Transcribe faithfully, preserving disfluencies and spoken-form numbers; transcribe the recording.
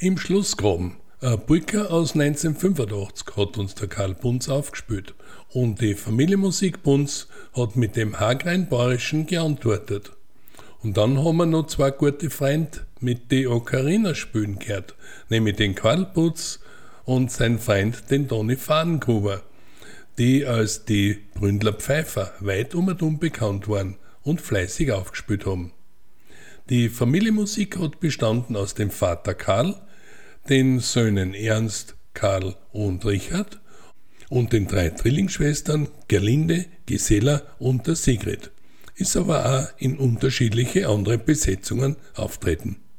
Im Schlussgraben, ein Polka aus neunzehnhundertfünfundachtzig, hat uns der Karl Bunz aufgespielt und die Familienmusik Bunz hat mit dem haarkleinen Bayerischen geantwortet. Und dann haben wir noch zwei gute Freunde mit die Ocarina spielen gehört, nämlich den Karl Bunz und sein Freund den Toni Fadengruber, die als die Bründler Pfeifer weit um und um bekannt waren und fleißig aufgespielt haben. Die Familienmusik hat bestanden aus dem Vater Karl, den Söhnen Ernst, Karl und Richard und den drei Drillingsschwestern Gerlinde, Gisela und der Sigrid, ist aber auch in unterschiedliche andere Besetzungen auftreten.